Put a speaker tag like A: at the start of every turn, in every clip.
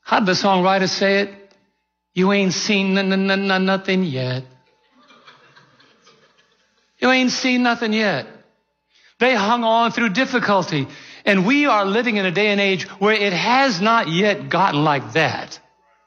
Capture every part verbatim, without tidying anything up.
A: How did the songwriter say it? You ain't seen n- n- n- nothing yet. You ain't seen nothing yet. They hung on through difficulty. And we are living in a day and age where it has not yet gotten like that.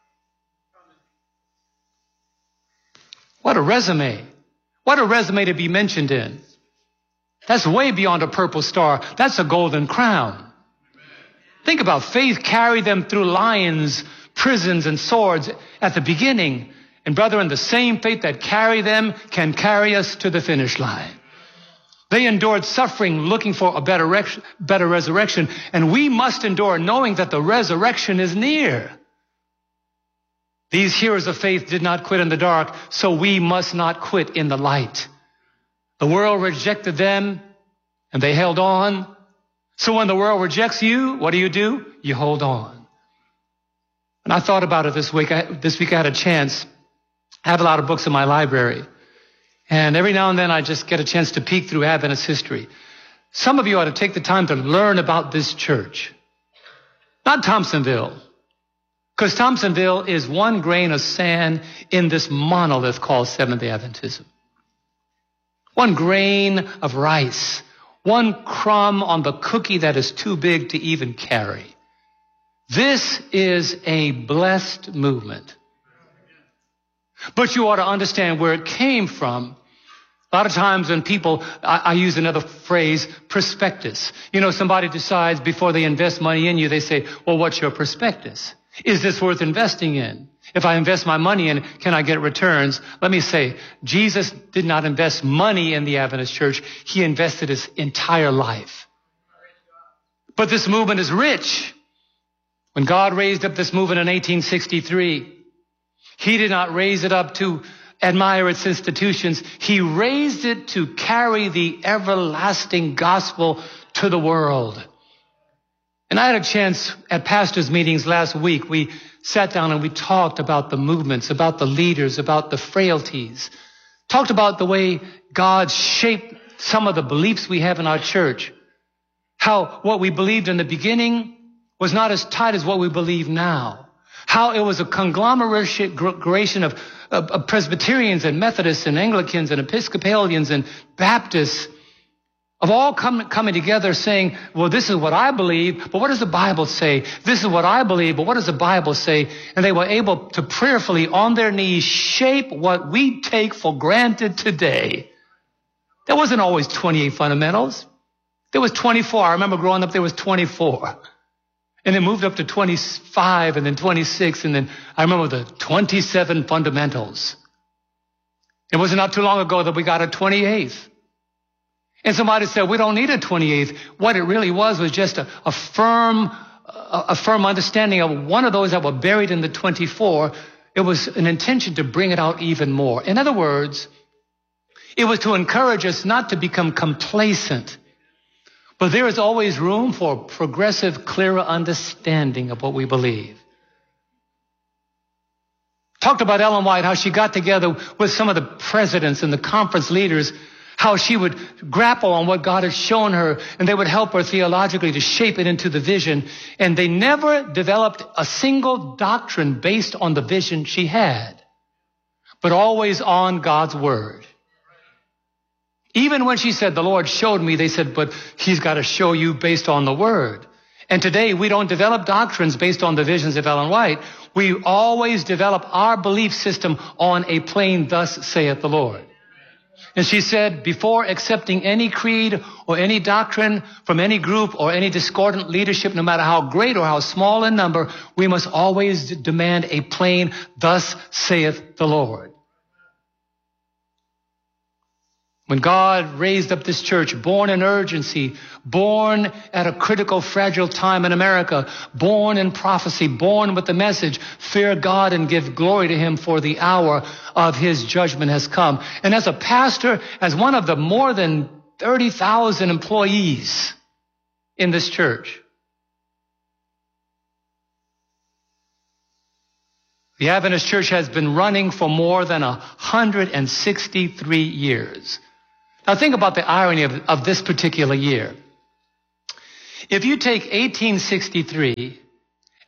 A: What a resume. What a resume to be mentioned in. That's way beyond a purple star. That's a golden crown. Think about faith carried them through lions, prisons, and swords at the beginning. And brethren, the same faith that carried them can carry us to the finish line. They endured suffering, looking for a better, rec- better resurrection. And we must endure knowing that the resurrection is near. These heroes of faith did not quit in the dark, so we must not quit in the light. The world rejected them, and they held on. So when the world rejects you, what do you do? You hold on. And I thought about it this week. I, this week I had a chance. I have a lot of books in my library. And every now and then I just get a chance to peek through Adventist history. Some of you ought to take the time to learn about this church. Not Thompsonville. Because Thompsonville is one grain of sand in this monolith called Seventh-day Adventism. One grain of rice. One crumb on the cookie that is too big to even carry. This is a blessed movement. But you ought to understand where it came from. A lot of times when people, I, I use another phrase, prospectus. You know, somebody decides before they invest money in you, they say, well, what's your prospectus? Is this worth investing in? If I invest my money in, can I get returns? Let me say, Jesus did not invest money in the Adventist church. He invested his entire life. But this movement is rich. When God raised up this movement in eighteen sixty-three, he did not raise it up to admire its institutions. He raised it to carry the everlasting gospel to the world. And I had a chance at pastors' meetings last week. We sat down and we talked about the movements, about the leaders, about the frailties. Talked about the way God shaped some of the beliefs we have in our church. How what we believed in the beginning was not as tight as what we believe now. How it was a conglomeration of, of, of Presbyterians and Methodists and Anglicans and Episcopalians and Baptists of all come, coming together saying, well, this is what I believe, but what does the Bible say? This is what I believe, but what does the Bible say? And they were able to prayerfully on their knees shape what we take for granted today. There wasn't always twenty-eight fundamentals. There was twenty-four. I remember growing up, there was twenty-four. And it moved up to twenty-five and then twenty-six. And then I remember the twenty-seven fundamentals. It wasn't not too long ago that we got a twenty-eighth. And somebody said, we don't need a twenty-eighth. What it really was was just a, a firm, a, a firm understanding of one of those that were buried in the twenty-four. It was an intention to bring it out even more. In other words, it was to encourage us not to become complacent. But there is always room for progressive, clearer understanding of what we believe. Talked about Ellen White, how she got together with some of the presidents and the conference leaders, how she would grapple on what God had shown her, and they would help her theologically to shape it into the vision. And they never developed a single doctrine based on the vision she had, but always on God's word. Even when she said, the Lord showed me, they said, but he's got to show you based on the word. And today we don't develop doctrines based on the visions of Ellen White. We always develop our belief system on a plain thus saith the Lord. And she said, before accepting any creed or any doctrine from any group or any discordant leadership, no matter how great or how small in number, we must always demand a plain thus saith the Lord. When God raised up this church, born in urgency, born at a critical, fragile time in America, born in prophecy, born with the message, fear God and give glory to him, for the hour of his judgment has come. And as a pastor, as one of the more than thirty thousand employees in this church, the Adventist Church has been running for more than one hundred sixty-three years. Now think about the irony of, of this particular year. If you take eighteen sixty-three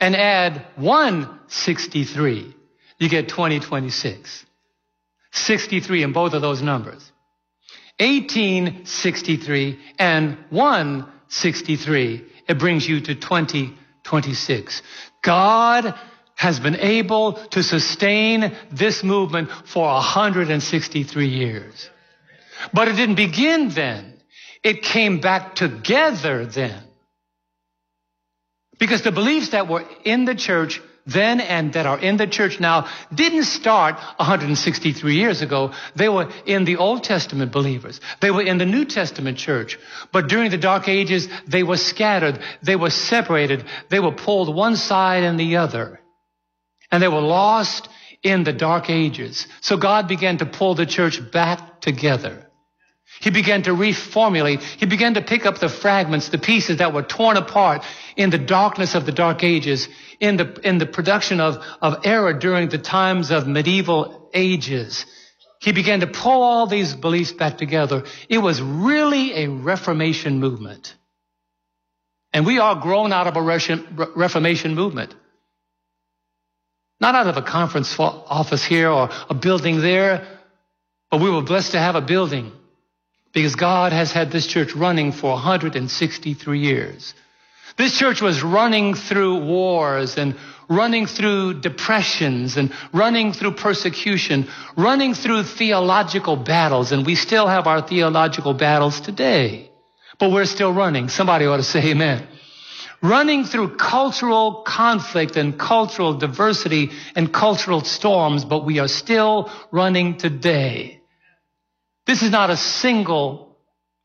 A: and add one sixty-three, you get twenty twenty-six. sixty-three in both of those numbers. eighteen sixty-three and one sixty-three, it brings you to twenty twenty-six. God has been able to sustain this movement for one hundred sixty-three years. But it didn't begin then. It came back together then. Because the beliefs that were in the church then and that are in the church now didn't start one hundred sixty-three years ago. They were in the Old Testament believers. They were in the New Testament church. But during the Dark Ages, they were scattered. They were separated. They were pulled one side and the other. And they were lost in the Dark Ages. So God began to pull the church back together. He began to reformulate. He began to pick up the fragments, the pieces that were torn apart in the darkness of the Dark Ages, in the, in the production of, of error during the times of medieval ages. He began to pull all these beliefs back together. It was really a Reformation movement. And we are grown out of a Reformation movement. Not out of a conference office here or a building there, but we were blessed to have a building. Because God has had this church running for one hundred sixty-three years. This church was running through wars and running through depressions and running through persecution, running through theological battles. And we still have our theological battles today. But we're still running. Somebody ought to say amen. Running through cultural conflict and cultural diversity and cultural storms, but we are still running today. This is not a single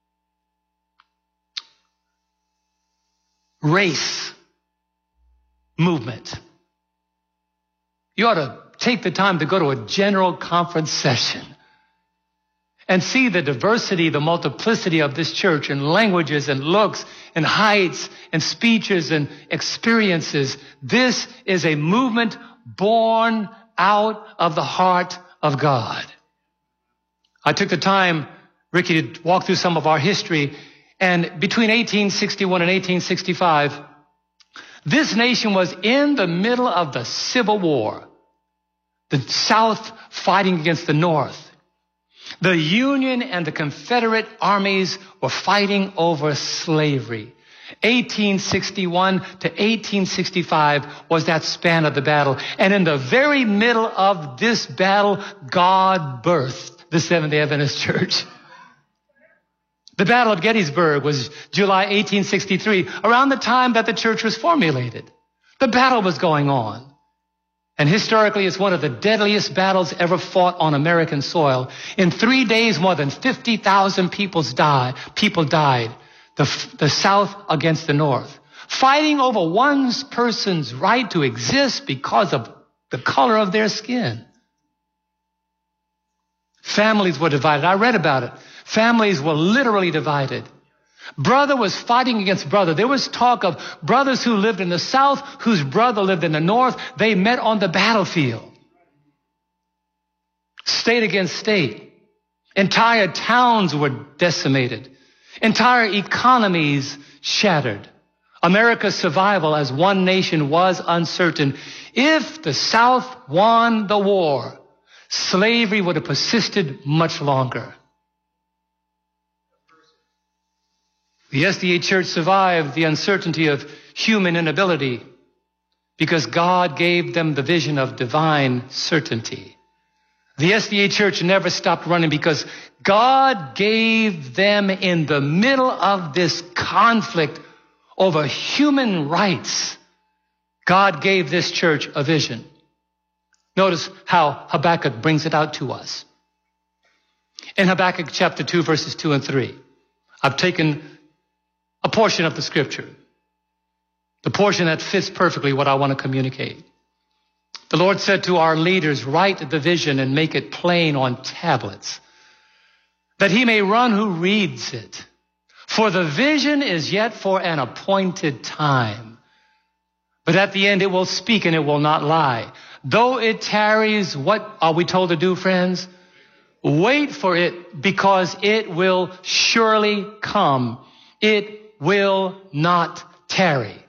A: race movement. You ought to take the time to go to a general conference session and see the diversity, the multiplicity of this church in languages and looks and heights and speeches and experiences. This is a movement born out of the heart of God. I took the time, Ricky, to walk through some of our history. And between eighteen sixty-one and eighteen sixty-five, this nation was in the middle of the Civil War. The South fighting against the North. The Union and the Confederate armies were fighting over slavery. eighteen sixty-one to eighteen sixty-five was that span of the battle. And in the very middle of this battle, God birthed the Seventh-day Adventist Church. The Battle of Gettysburg was July eighteen sixty-three, around the time that the church was formulated. The battle was going on. And historically, it's one of the deadliest battles ever fought on American soil. In three days, more than fifty thousand people died. People died. The, the South against the North. Fighting over one person's right to exist because of the color of their skin. Families were divided. I read about it. Families were literally divided. Brother was fighting against brother. There was talk of brothers who lived in the South, whose brother lived in the North. They met on the battlefield. State against state. Entire towns were decimated. Entire economies shattered. America's survival as one nation was uncertain. If the South won the war, slavery would have persisted much longer. The S D A Church survived the uncertainty of human inability because God gave them the vision of divine certainty. The S D A Church never stopped running because God gave them, in the middle of this conflict over human rights, God gave this church a vision. Notice how Habakkuk brings it out to us. In Habakkuk chapter two, verses two and three, I've taken a portion of the scripture, the portion that fits perfectly what I want to communicate. The Lord said to our leaders, write the vision and make it plain on tablets, that he may run who reads it. For the vision is yet for an appointed time, but at the end it will speak and it will not lie. Though it tarries, what are we told to do, friends? Wait for it, because it will surely come. It will not tarry.